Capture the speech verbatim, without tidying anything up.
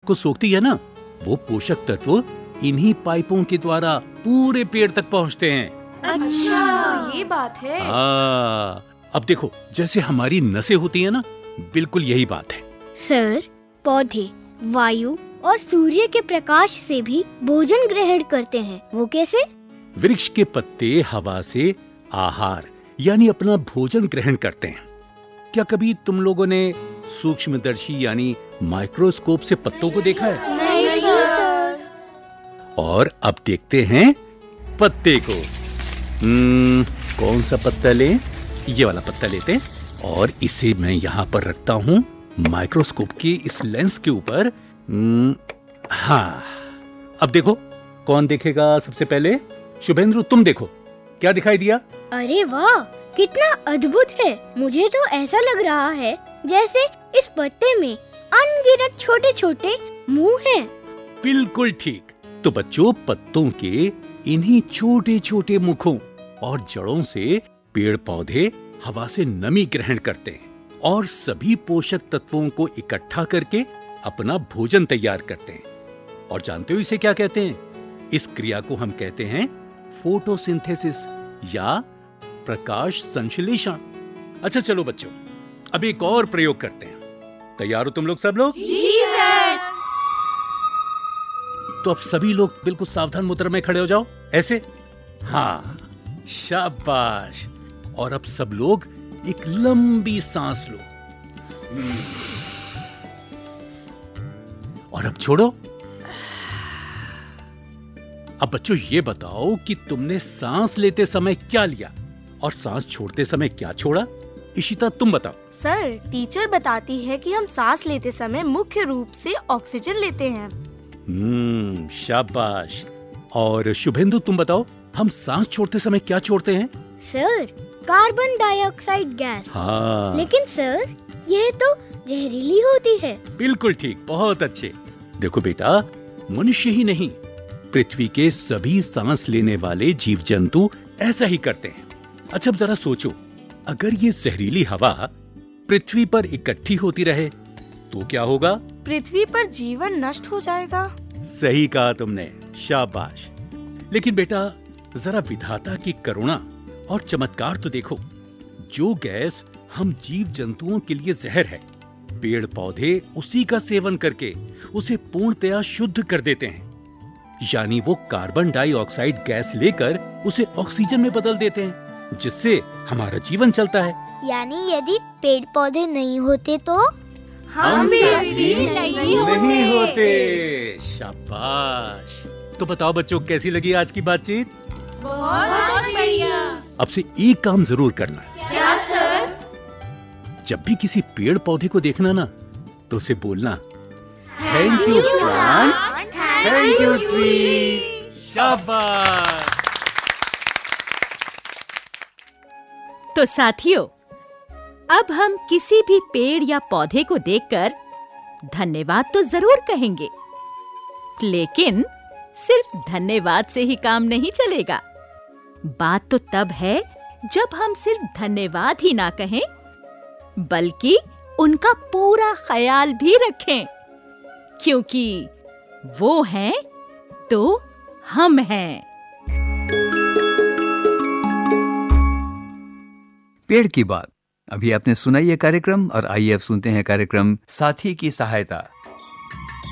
को सोखती है ना, वो पोषक तत्व इन्हीं पाइपों के द्वारा पूरे पेड़ तक पहुंचते हैं। अच्छा, तो ये बात है। हाँ, अब देखो, जैसे हमारी नसें होती है ना, बिल्कुल यही बात है। सर, पौधे वायु और सूर्य के प्रकाश से भी भोजन ग्रहण करते हैं, वो कैसे? वृक्ष के पत्ते हवा से आहार यानी अपना भोजन ग्रहण करते हैं। क्या कभी तुम लोगों ने सूक्ष्मदर्शी यानी माइक्रोस्कोप से पत्तों को देखा है? नहीं सर। और अब देखते हैं पत्ते को। हम्म, कौन सा पत्ता लें? ये वाला पत्ता लेते हैं और इसे मैं यहाँ पर रखता हूँ माइक्रोस्कोप के इस लेंस के ऊपर। हाँ, अब देखो, कौन देखेगा सबसे पहले? शुभेंद्र, तुम देखो, क्या दिखाई दिया? अरे वाह, कितना अद्भुत है। मुझे तो ऐसा लग रहा है जैसे इस पत्ते में अनगिनत छोटे छोटे मुंह हैं। बिल्कुल ठीक। तो बच्चों, पत्तों के इन्हीं छोटे छोटे मुखों और जड़ों से पेड़ पौधे हवा से नमी ग्रहण करते हैं और सभी पोषक तत्वों को इकट्ठा करके अपना भोजन तैयार करते हैं। और जानते हो इसे क्या कहते हैं? इस क्रिया को हम कहते हैं फोटोसिंथेसिस या प्रकाश संश्लेषण। अच्छा चलो बच्चों, अब एक और प्रयोग करते हैं। तैयार हो तुम लोग सब लोग? जी सर। तो अब सभी लोग बिल्कुल सावधान मुद्रा में खड़े हो जाओ, ऐसे। हाँ, शाबाश। और अब सब लोग एक लंबी सांस लो और अब छोड़ो। अब बच्चों ये बताओ कि तुमने सांस लेते समय क्या लिया और सांस छोड़ते समय क्या छोड़ा? इशिता, तुम बताओ। सर, टीचर बताती है कि हम सांस लेते समय मुख्य रूप से ऑक्सीजन लेते हैं। हम्म, शाबाश। और शुभेंदु, तुम बताओ, हम सांस छोड़ते समय क्या छोड़ते हैं? Sir, carbon dioxide gas. हाँ। लेकिन सर, यह तो जहरीली होती है। बिल्कुल ठीक, बहुत अच्छे। देखो बेटा, मनुष्य ही नहीं, पृथ्वी के सभी सांस लेने वाले जीव जंतु ऐसा ही करते हैं। अच्छा, अब जरा सोचो, अगर ये जहरीली हवा पृथ्वी पर इकट्ठी होती रहे तो क्या होगा? पृथ्वी पर जीवन नष्ट हो जाएगा। सही कहा तुमने, शाबाश। लेकिन बेटा, जरा विधाता की करुणा और चमत्कार तो देखो। जो गैस हम जीव जंतुओं के लिए जहर है, पेड़ पौधे उसी का सेवन करके उसे पूर्णतया शुद्ध कर देते हैं। यानी वो कार्बन डाइऑक्साइड गैस लेकर उसे ऑक्सीजन में बदल देते हैं, जिससे हमारा जीवन चलता है। यानी यदि पेड़ पौधे नहीं होते तो हम भी नहीं नहीं होते। शाबाश। तो बताओ बच्चों, कैसी लगी आज की बातचीत? बहुत बढ़िया। अब से एक काम जरूर करना। क्या सर? जब भी किसी पेड़ पौधे को देखना ना, तो उसे बोलना, thank you plant, thank you tree. शाबाश। तो साथियों, अब हम किसी भी पेड़ या पौधे को देखकर धन्यवाद तो जरूर कहेंगे, लेकिन सिर्फ धन्यवाद से ही काम नहीं चलेगा। बात तो तब है जब हम सिर्फ धन्यवाद ही ना कहें, बल्कि उनका पूरा ख्याल भी रखें, क्योंकि वो हैं तो हम हैं। पेड़ की बात। अभी आपने सुना ये कार्यक्रम, और आइए अब सुनते हैं कार्यक्रम साथी की सहायता।